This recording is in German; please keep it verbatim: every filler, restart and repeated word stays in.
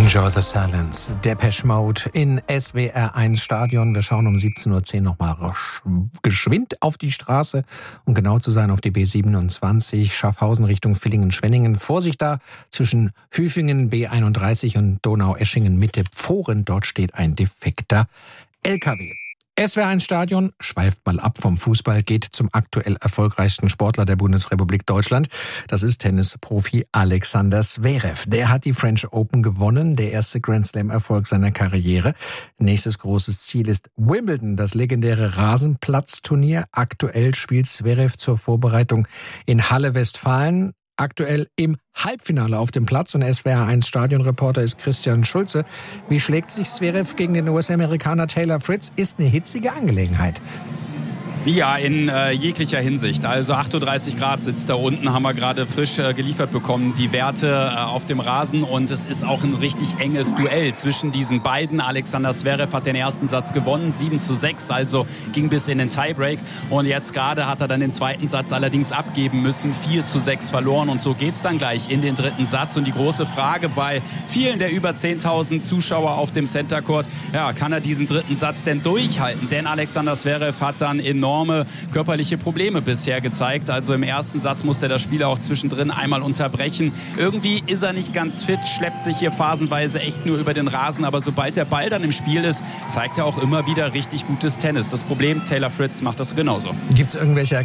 Enjoy the Silence. Depeche Mode in S W R eins Stadion. Wir schauen um siebzehn Uhr zehn nochmal geschwind auf die Straße. Um genau zu sein, auf die B siebenundzwanzig, Schaffhausen Richtung Villingen-Schwenningen. Vorsicht da zwischen Hüfingen, B einunddreißig und Donaueschingen Mitte Pfohren. Dort steht ein defekter L K W. S W R eins Stadion schweift mal ab vom Fußball, geht zum aktuell erfolgreichsten Sportler der Bundesrepublik Deutschland. Das ist Tennisprofi Alexander Zverev. Der hat die French Open gewonnen, der erste Grand Slam-Erfolg seiner Karriere. Nächstes großes Ziel ist Wimbledon, das legendäre Rasenplatzturnier. Aktuell spielt Zverev zur Vorbereitung in Halle Westfalen. Aktuell im Halbfinale auf dem Platz. Und S W R eins Stadionreporter ist Christian Schulze. Wie schlägt sich Zverev gegen den U S-Amerikaner Taylor Fritz? Ist eine hitzige Angelegenheit. Ja, in äh, jeglicher Hinsicht. Also achtunddreißig Grad sitzt da unten, haben wir gerade frisch äh, geliefert bekommen, die Werte äh, auf dem Rasen. Und es ist auch ein richtig enges Duell zwischen diesen beiden. Alexander Zverev hat den ersten Satz gewonnen, sieben zu sechs, also ging bis in den Tiebreak. Und jetzt gerade hat er dann den zweiten Satz allerdings abgeben müssen, vier zu sechs verloren. Und so geht's dann gleich in den dritten Satz. Und die große Frage bei vielen der über zehntausend Zuschauer auf dem Center Court, ja, kann er diesen dritten Satz denn durchhalten? Denn Alexander Zverev hat dann enorme körperliche Probleme bisher gezeigt. Also im ersten Satz musste das Spiel auch zwischendrin einmal unterbrechen. Irgendwie ist er nicht ganz fit, schleppt sich hier phasenweise echt nur über den Rasen. Aber sobald der Ball dann im Spiel ist, zeigt er auch immer wieder richtig gutes Tennis. Das Problem, Taylor Fritz macht das genauso. Gibt es irgendwelche